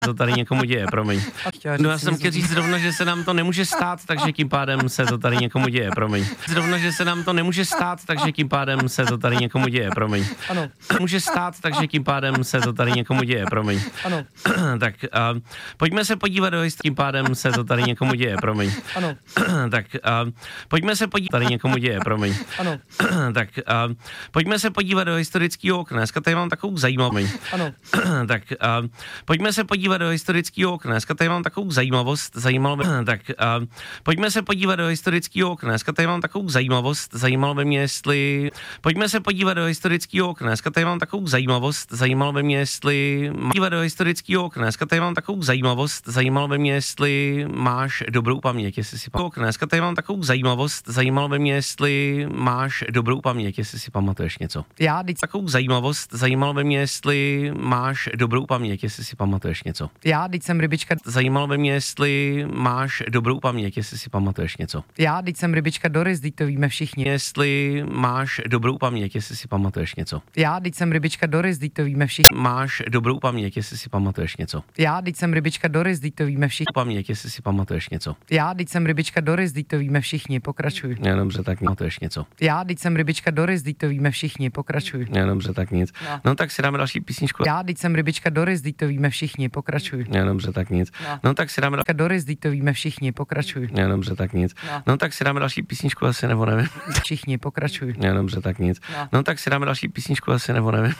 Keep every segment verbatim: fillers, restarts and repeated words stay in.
to tady někomu děje, promiň. No já jsem chtěl říct zrovna, že se nám to nemůže stát, takže tím pádem se to tady někomu děje, promiň. Zrovna, že se nám to nemůže stát, takže tím pádem se to tady někomu děje, promiň. Ano. Může stát, takže tím pádem se to tady někomu děje, promiň. Ano. Tak uh, pojďme se podívat do historie, tím pádem se to tady někomu děje, promiň. Ano. Tak uh, pojďme se podívat, tady někomu děje, promiň. Ano. Tak uh, pojďme se podívat do historického okna. Dneska tady mám takovou zajímavou. Ano. Tak uh, pojďme se podívat do historického okna. Dneska tady mám takovou zajímavost, zajímalo by, tak uh, pojďme se podívat do historického okna. Dneska tady mám takovou zajímavost, zajímalo by mě, jestli pojďme se podívat do historického okna. Dneska tady mám takovou zajímavost, zajímalo by mě, jestli podívat do historického okna. Dneska tady mám takovou zajímavost, zajímalo by mě, jestli máš dobrou paměť, jestli si okna. Dneska tady mám takovou zajímavost, zajímalo by mě, jestli máš dobrou paměť, jestli si pamatuješ něco. Já, teď... Takovou zajímavost, zajímalo by mě, jestli máš dobrou paměť, jestli si pamatuješ něco. Já, teď jsem rybička. Zajímalo by mě, jestli máš dobrou paměť, jestli si pamatuješ něco. Já, teď jsem rybička Doris, teď to víme všichni. Jestli máš dobrou paměť, jestli si pamatuješ něco. Já, teď jsem rybička Doris, teď to víme všichni. Máš dobrou paměť, jestli si pamatuješ něco. Já, teď jsem rybička Doris, teď to víme všichni. Paměť, jestli si pamatuješ něco. Já, teď jsem rybička Doris, teď to víme všichni. Pokračuj. Ne, dobře, tak pamatuješ něco. Já, teď jsem rybička Doris, teď to víme všichni. Pokračuj. Ne, dobře, tak nic. No. No tak si dáme další písničku. Já, teď jsem rybička Doris, teď to víme všichni. Pokračuj. Ne, dobře, tak nic. No. No tak si dáme další. Doris, teď to víme všichni. Pokračuj. Ne, dobře, tak nic. No. No tak si dáme další písničku, asi nebo nevím. Všichni, pokračuj. Ne, dobře, tak nic. No. No tak si dáme další písničku, asi nebo nevím.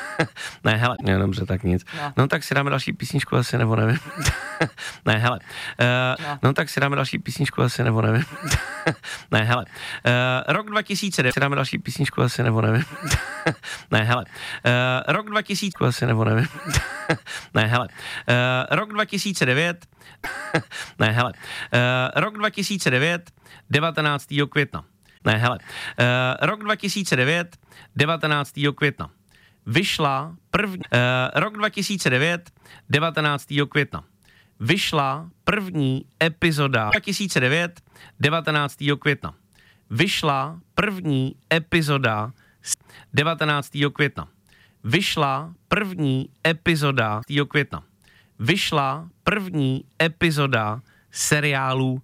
Ne, hele, ne, dobře, tak nic. No. No tak si dáme další písničku, asi nebo nevím. Ne, hele. Uh, No. no tak si dáme další písničku, asi nebo nevím. Ne, hele. Uh, rok dva tisíce devět, si dáme další písničku, asi nebo nevím. Ne, hele. Uh, rok dva tisíce, asi nebo nevím. Ne, hele. Uh, rok dva tisíce devět, ne, hele. Uh, rok dva tisíce devět, devatenáctého května. Ne, hele. Uh, rok dva tisíce devět, devatenáctého května. Vyšla první, uh, rok dva tisíce devět, devatenáctého května. Vyšla první epizoda dva tisíce devět, devatenáctého května. Vyšla první epizoda devatenáctého května. Vyšla první epizoda května. Vyšla první epizoda seriálu.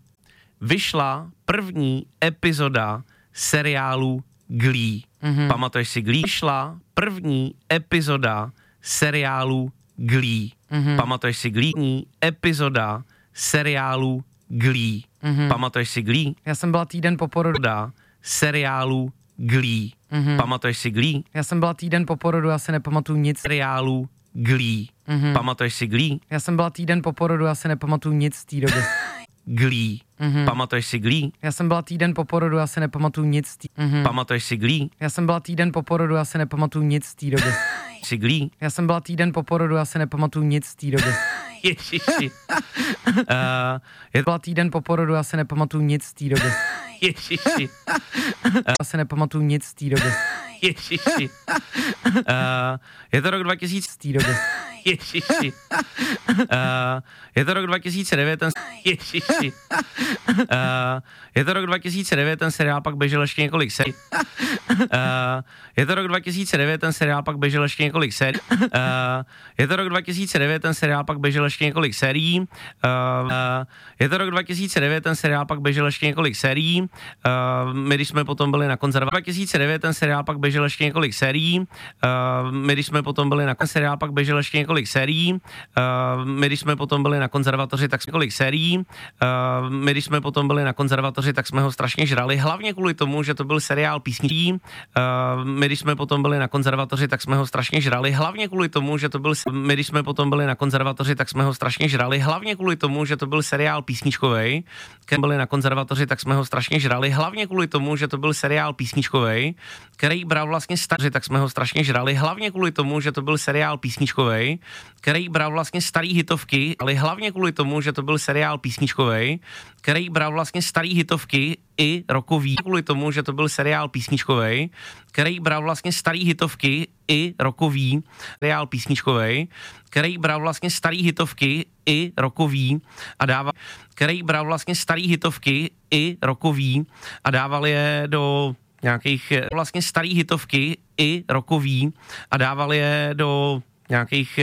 Vyšla první epizoda seriálu Glee. Mm-hmm. Pamatuješ si Glee? Vyšla první epizoda seriálu Glee. Mm-hmm. Pamatuješ si Glee? První epizoda seriálu Glee. Mm-hmm. Pamatuješ si Glee? Já jsem byla týden po porodu. Seriálu Glee. Mm-hmm. Pamatuješ si Glee? Já jsem byla týden po porodu, já si nepamatuju nic. Seriálu Glee. Mm-hmm. Pamatuješ si Glee? Já jsem byla týden po porodu, já si nepamatuju nic z té doby. Glee. Mm-hmm. Pamatuješ si Glee? Já jsem byla týden po porodu, já si nepamatuju nic z té mm-hmm. Pamatuješ si Glee? Já jsem byla týden po porodu, já si nepamatuju nic z té doby. Si Glee? Já jsem byla týden po porodu, já si nepamatuju nic z té doby. Ježiši. uh, je byla týden po porodu, já si nepamatuju nic z té doby. Ježiši. Uh, já si nepamatuju nic z té doby. Ježiši. Uh, je to rok dva tisíce z té doby. Ježiši. Uh, je to rok dva tisíce devět, ten Ježiši. Uh, je to rok dva tisíce devět, ten seriál pak běžel ještě několik sérií. Uh, je to rok dva tisíce devět, ten seriál pak běžel ještě několik sérií. Uh, je to rok dva tisíce devět, ten seriál pak běžel ještě několik sérií. Uh, uh, je to rok dva tisíce devět, ten seriál pak běžel ještě několik sérií. Uh, my když jsme potom byli na konzervaci dva tisíce devět, ten seriál pak běžel ještě několik sérií. Uh, my když jsme potom byli na seriál pak běžel ještě několik sérií. Uh, my když jsme potom byli na konzervatoři, tak jsme několik sérií. Uh, my když jsme potom byli na konzervatoři, tak jsme ho strašně žrali, hlavně kvůli tomu, že to byl seriál písničí. Uh, my když jsme potom byli na konzervatoři, tak jsme ho strašně žrali, hlavně kvůli tomu, že to byl my když jsme potom byli na konzervatoři, tak jsme ho strašně žrali, hlavně kvůli tomu, že to byl seriál písničkovej. Když byli na konzervatoři, tak jsme ho strašně žrali, hlavně kvůli tomu, že to byl seriál písničkovej, který bral vlastně starý, tak jsme ho strašně žrali, hlavně kvůli tomu, že to byl seriál písničkovej, který bral vlastně starý hitovky, ale hlavně kvůli tomu, že to byl seriál písničkovej, který bral vlastně starý hitovky i rokový, kvůli tomu, že to byl seriál písničkovej, který bral vlastně starý hitovky i rokový, seriál písničkovej, který bral vlastně starý hitovky i rokový a dával, který bral vlastně starý hitovky i rokový a dával je do nějakých vlastně starý hitovky i rokový a dával je do nějakých